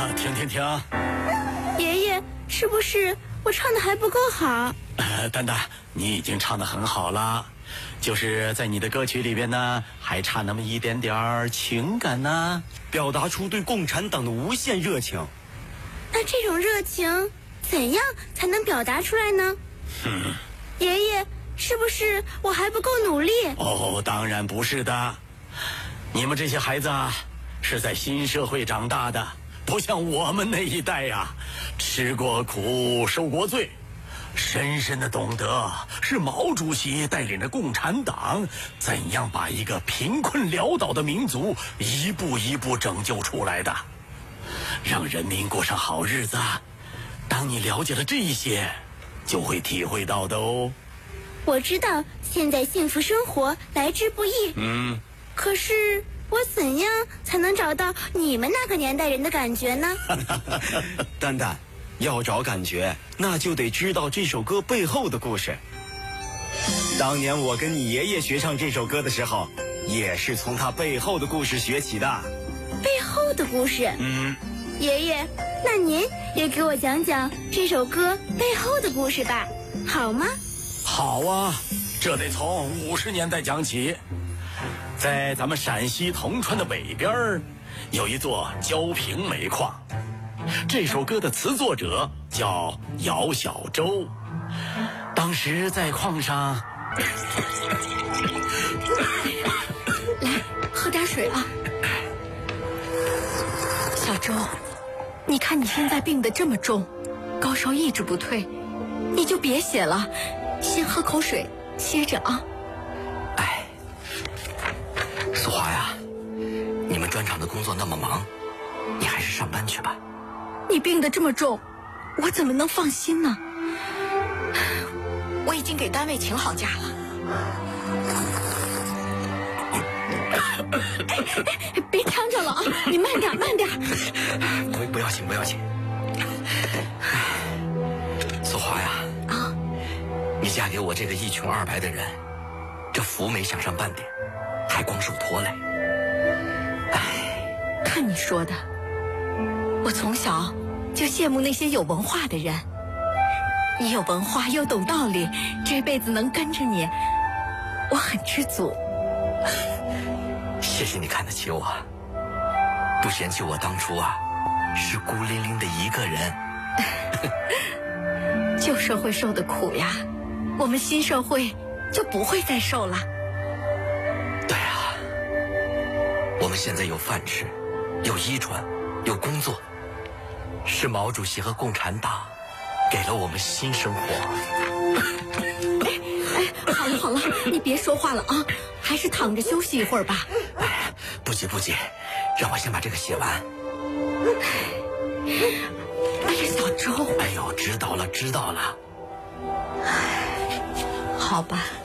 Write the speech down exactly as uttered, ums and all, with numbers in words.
停停停！ 爷爷，是不是我唱的还不够好？ 呃，蛋蛋，你已经唱得很好了，就是在你的歌曲里边呢，还差那么一点点儿情感呢， 表达出对共产党的无限热情。 那这种热情怎样才能表达出来呢？ 嗯， 爷爷，是不是我还不够努力？ 哦，当然不是的。你们这些孩子啊，是在新社会长大的，不像我们那一代呀、啊，吃过苦，受过罪，深深的懂得是毛主席带领着共产党怎样把一个贫困潦倒的民族一步一步拯救出来的，让人民过上好日子。当你了解了这些，就会体会到的哦。 我知道现在幸福生活来之不易， 嗯， 可是我怎样才能找到你们那个年代人的感觉呢？ 蛋蛋，要找感觉，那就得知道这首歌背后的故事。当年我跟你爷爷学唱这首歌的时候，也是从他背后的故事学起的。 背后的故事？ 嗯， 爷爷，那您也给我讲讲这首歌背后的故事吧，好吗？ 好啊，这得从五十年代讲起。在咱们陕西铜川的北边有一座焦平煤矿，这首歌的词作者叫姚小舟。当时在矿上， 来喝点水啊。小周，你看你现在病得这么重，高烧一直不退，你就别写了，先喝口水歇着啊。 哎，苏华呀，你们砖厂的工作那么忙，你还是上班去吧。 你病得这么重，我怎么能放心呢？我已经给单位请好假了。哎，别呛着了啊！你慢点，慢点。 不不要紧，不要紧。苏华呀， 啊， 你嫁给我这个一穷二白的人，这福没享上半点，还光受拖累。哎， 看你说的，我从小就羡慕那些有文化的人。你有文化又懂道理，这辈子能跟着你，我很知足。 谢谢你看得起我，不嫌弃我当初啊是孤零零的一个人。 旧社会受的苦呀，我们新社会就不会再受了。 对啊，我们现在有饭吃，有衣穿，有工作，是毛主席和共产党给了我们新生活。 哎，好了好了，你别说话了啊，还是躺着休息一会儿吧。 哎，不急不急，让我先把这个写完。 哎呀，小周， 哎呦，知道了知道了。 好吧。